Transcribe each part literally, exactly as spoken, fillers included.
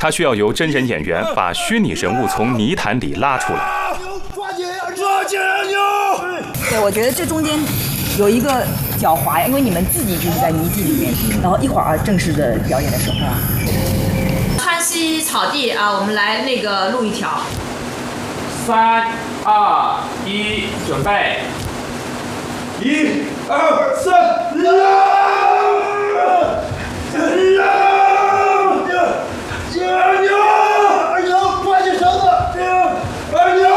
它需要由真人演员把虚拟人物从泥潭里拉出来。 抓紧，抓紧牛！ 对，我觉得这中间有一个狡猾，因为你们自己就是在泥地里面，然后一会儿正式的表演的时候啊， 川西草地啊，我们来那个录一条。 三二一，准备！ 一二三，扔！扔！二牛，二牛，抓紧绳子！二牛，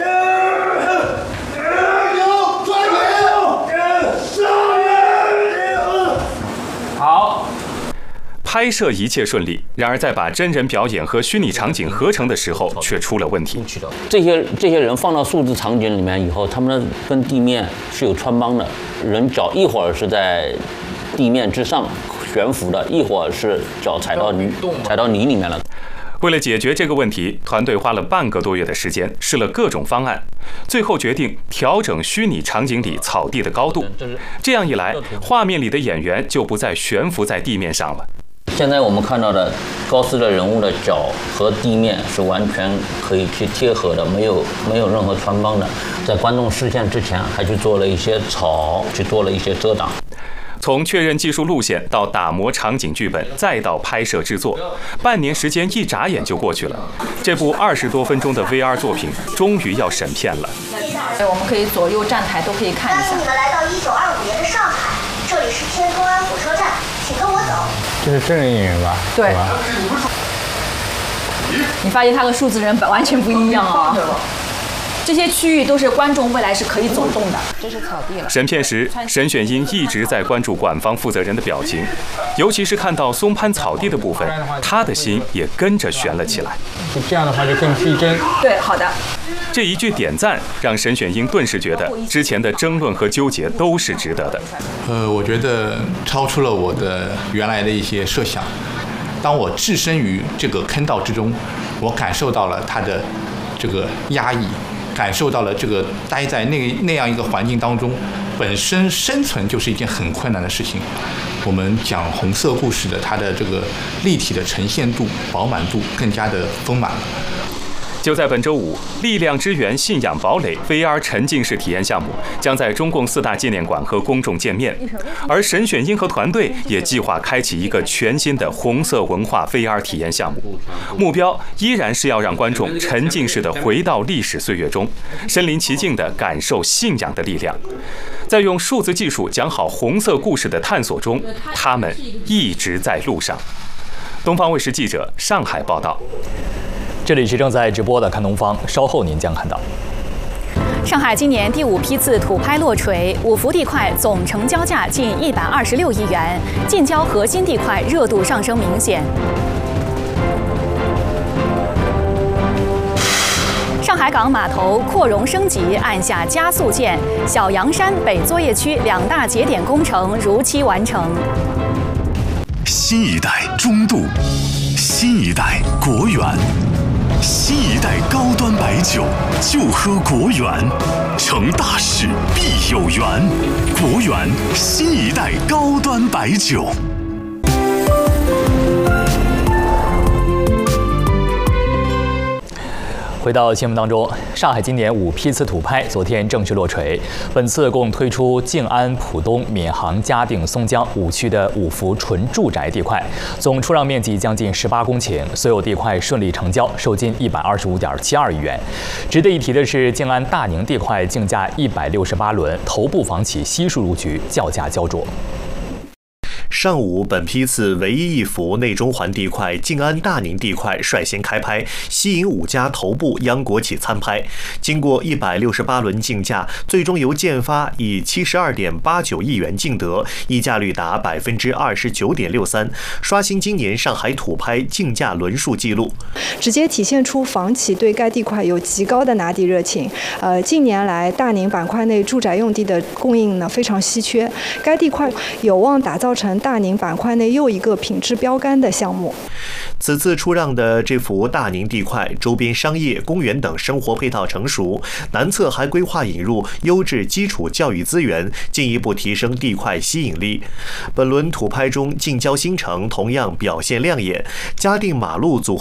二牛，抓紧！上面！ 好。 拍摄一切顺利，然而在把真人表演和虚拟场景合成的时候，却出了问题。 这些这些人放到数字场景里面以后，他们跟地面是有穿帮的，人脚一会儿是在地面之上悬浮的，一会儿是脚踩到泥踩到泥里面了。 为了解决这个问题，团队花了半个多月的时间，试了各种方案，最后决定调整虚拟场景里草地的高度。这样一来，画面里的演员就不再悬浮在地面上了。 现在我们看到的高斯的人物的脚和地面是完全可以去贴合的，没有没有任何穿帮的。在观众视线之前，还去做了一些草，去做了一些遮挡。 从确认技术路线到打磨场景剧本，再到拍摄制作，半年时间一眨眼就过去了。这部二十多分钟的 V R 作品终于要审片了。 对，我们可以左右站台都可以看一下。 欢迎你们来到一九二五年的上海，这里是天宫安火车站，请跟我走。 这是真人演员吧？ 对。你发现他和数字人完全不一样啊、哦！这些区域都是观众未来是可以走动的。这是草地了。 审片时，沈选英一直在关注馆方负责人的表情，尤其是看到松潘草地的部分，他的心也跟着悬了起来。 就这样的话就更逼真。 对，好的。 这一句点赞让沈选英顿时觉得之前的争论和纠结都是值得的。 呃，我觉得超出了我的原来的一些设想。当我置身于这个坑道之中，我感受到了它的这个压抑，感受到了这个待在那那样一个环境当中，本身生存就是一件很困难的事情。我们讲红色故事的，它的这个立体的呈现度、饱满度更加的丰满了。 就在本周五，力量之源信仰堡垒 V R 沉浸式体验项目将在中共四大纪念馆和公众见面，而沈选英和团队也计划开启一个全新的红色文化 V R 体验项目，目标依然是要让观众沉浸式的回到历史岁月中，身临其境地感受信仰的力量。在用数字技术讲好红色故事的探索中，他们一直在路上。东方卫视记者上海报道。 这里是正在直播的看东方，稍后您将看到。 上海今年第五批次土拍落锤，五幅地块总成交价近一百二十六亿元，近郊核心地块热度上升明显。上海港码头扩容升级按下加速键，小洋山北作业区两大节点工程如期完成。 新一代中度，新一代国源。新一代高端白酒，就喝国源，成大事必有缘。国源新一代高端白酒。 回到新闻当中，上海今年五批次土拍昨天正式落锤。本次共推出静安、浦东、闵行、嘉定、松江五区的五幅纯住宅地块，总出让面积将近十八公顷，所有地块顺利成交，售金一百二十五点七二亿元。值得一提的是，静安大宁地块竞价一百六十八轮，头部房企悉数入局，叫价焦灼。 上午，本批次唯一一幅内中环地块静安大宁地块率先开拍，吸引五家头部央国企参拍。经过一百六十八轮竞价，最终由建发以七十二点八九亿元竞得，溢价率达百分之二十九点六三，刷新今年上海土拍竞价轮数纪录， 直接体现出房企对该地块有极高的拿地热情。呃，近年来大宁板块内住宅用地的供应呢非常稀缺，该地块有望打造成大宁板块内又一个品质标杆的项目。 此次出让的这幅大宁地块，周边商业、公园等生活配套成熟，南侧还规划引入优质基础教育资源，进一步提升地块吸引力。本轮土拍中，近郊新城同样表现亮眼，嘉定马路组合